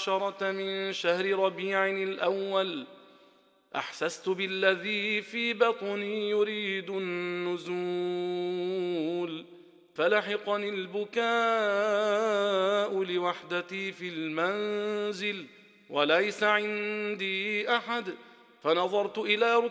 10 من شهر ربيع الأول أحسست بالذي في بطني يريد النزول، فلحقني البكاء لوحدتي في المنزل وليس عندي أحد، فنظرت إلى